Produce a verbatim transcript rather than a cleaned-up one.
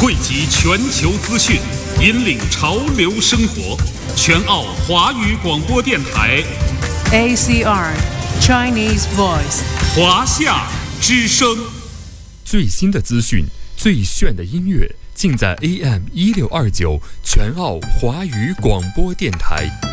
汇集全球资讯，引领潮流生活。全澳华语广播电台 A C R Chinese Voice 华夏之声。 最新的资讯，最炫的音乐，尽在 A M 一六二九全澳华语广播电台。